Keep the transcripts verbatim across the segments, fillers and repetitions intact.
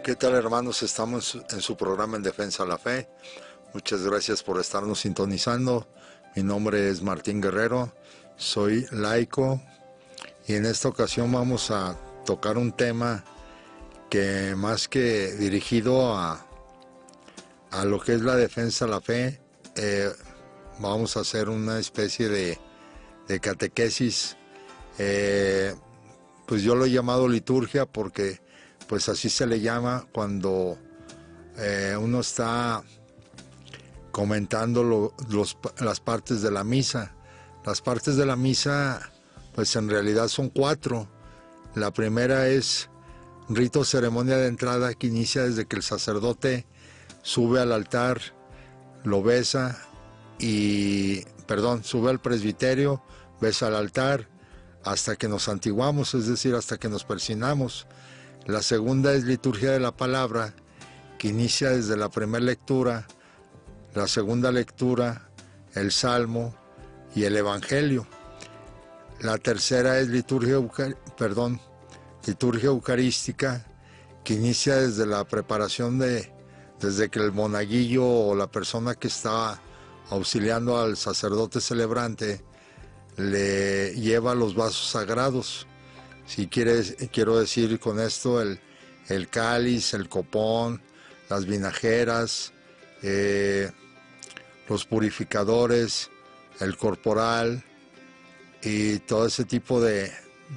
¿Qué tal, hermanos? Estamos en su programa En Defensa de la Fe. Muchas gracias por estarnos sintonizando. Mi nombre es Martín Guerrero, soy laico y en esta ocasión vamos a tocar un tema que más que dirigido a, a lo que es la defensa de la fe, eh, vamos a hacer una especie de, de catequesis. Eh, pues yo lo he llamado liturgia porque pues así se le llama cuando eh, uno está comentando lo, los, las partes de la misa. Las partes de la misa, pues en realidad son cuatro. La primera es rito ceremonia de entrada, que inicia desde que el sacerdote sube al altar, lo besa y, perdón, sube al presbiterio, besa al altar, hasta que nos santiguamos, es decir, hasta que nos persignamos. La segunda es liturgia de la palabra, que inicia desde la primera lectura, la segunda lectura, el salmo y el evangelio. La tercera es liturgia, perdón, liturgia eucarística, que inicia desde la preparación de, desde que el monaguillo o la persona que está auxiliando al sacerdote celebrante le lleva los vasos sagrados. Si quieres, quiero decir con esto el, el cáliz, el copón, las vinajeras, eh, los purificadores, el corporal y todo ese tipo de,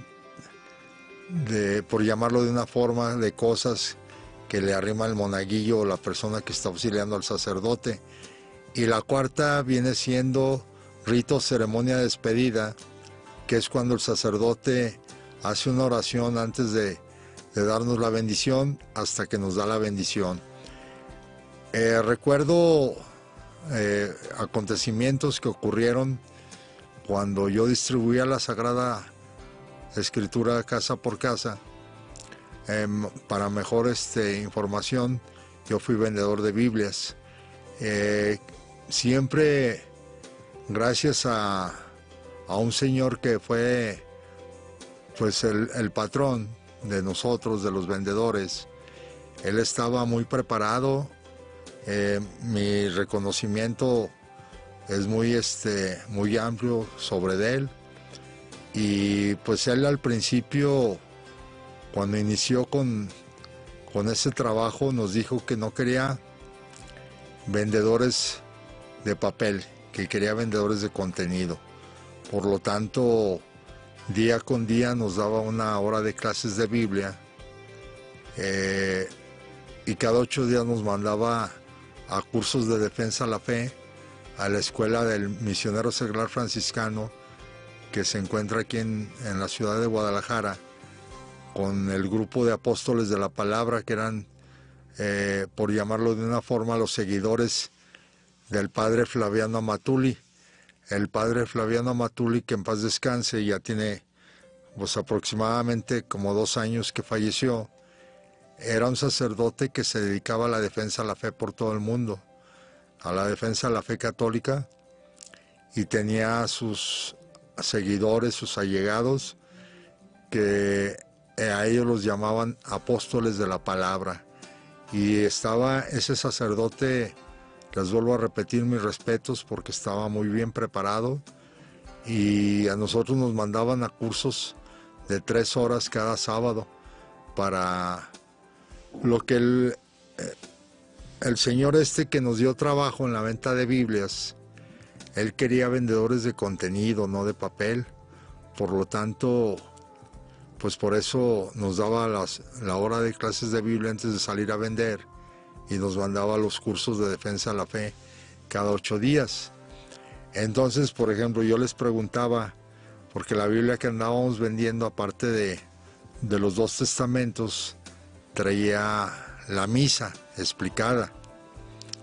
de, por llamarlo de una forma, de cosas que le arrima el monaguillo o la persona que está auxiliando al sacerdote. Y la cuarta viene siendo rito, ceremonia de despedida, que es cuando el sacerdote hace una oración antes de, de darnos la bendición hasta que nos da la bendición. Eh, recuerdo eh, acontecimientos que ocurrieron cuando yo distribuía la Sagrada Escritura casa por casa. Eh, para mejor este, información, yo fui vendedor de Biblias. Eh, siempre gracias a, a un señor que fue pues el, el patrón de nosotros, de los vendedores. Él estaba muy preparado. Eh, mi reconocimiento es muy, este, muy amplio sobre él. Y pues él al principio, cuando inició con, con ese trabajo, nos dijo que no quería vendedores de papel, que quería vendedores de contenido. Por lo tanto, día con día nos daba una hora de clases de Biblia eh, y cada ocho días nos mandaba a cursos de defensa a la fe a la escuela del misionero seglar franciscano que se encuentra aquí en, en la ciudad de Guadalajara, con el grupo de apóstoles de la palabra que eran, eh, por llamarlo de una forma, los seguidores del padre Flaviano Amatuli. El padre Flaviano Amatuli, que en paz descanse, ya tiene pues aproximadamente como dos años que falleció. Era un sacerdote que se dedicaba a la defensa de la fe por todo el mundo, a la defensa de la fe católica, y tenía a sus seguidores, sus allegados, que a ellos los llamaban apóstoles de la palabra. Y estaba ese sacerdote, les vuelvo a repetir mis respetos porque estaba muy bien preparado, y a nosotros nos mandaban a cursos de tres horas cada sábado para lo que el, el señor este que nos dio trabajo en la venta de Biblias, él quería vendedores de contenido, no de papel. Por lo tanto, pues por eso nos daba las, la hora de clases de Biblia antes de salir a vender y nos mandaba los cursos de defensa de la fe cada ocho días. Entonces, por ejemplo, yo les preguntaba, porque la Biblia que andábamos vendiendo, aparte de, de los dos testamentos, traía la misa explicada.